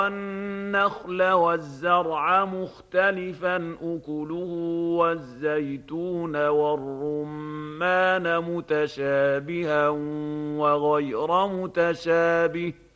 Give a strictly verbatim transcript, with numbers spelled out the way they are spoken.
والنخل والزرع مختلفا أكله والزيتون والرمان متشابها وغير متشابه